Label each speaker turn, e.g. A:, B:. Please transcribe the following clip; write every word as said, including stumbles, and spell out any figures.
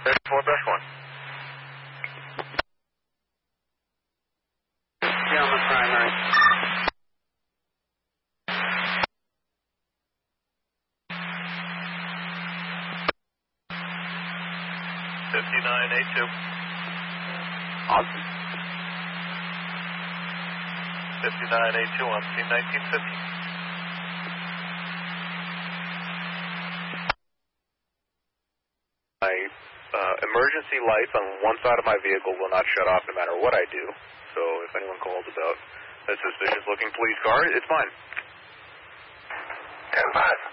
A: four dash one.
B: Yeah, on the primary.
A: fifty-nine eight two.
B: Awesome.
A: fifty-nine eight two on scene nineteen fifty. My uh, emergency lights on one side of my vehicle will not shut off no matter what I do. So if anyone calls about a suspicious looking police car, it's mine.
C: ten five.